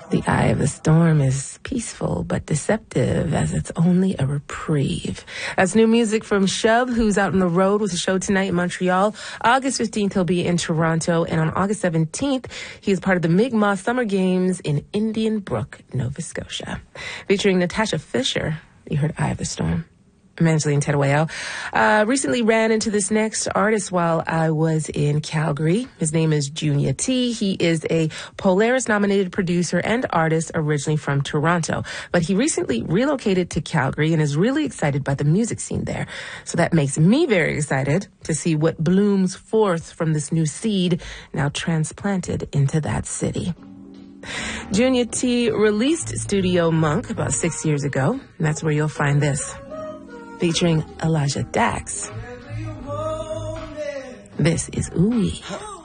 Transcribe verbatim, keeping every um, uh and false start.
The eye of the storm is peaceful but deceptive, as it's only a reprieve. That's new music from Shove, who's out on the road with a show tonight in Montreal. August fifteenth, he'll be in Toronto. And on August seventeenth, he is part of the Mi'kmaq Summer Games in Indian Brook, Nova Scotia. Featuring Natasha Fisher, you heard Eye of the Storm. I'm Angeline Terueo. Uh, recently ran into this next artist while I was in Calgary. His name is Junya T. He is a Polaris-nominated producer and artist originally from Toronto. But he recently relocated to Calgary and is really excited by the music scene there. So that makes me very excited to see what blooms forth from this new seed now transplanted into that city. Junya T released Studio Monk about six years ago, and that's where you'll find this. Featuring Elijah Dax. This is Ooey.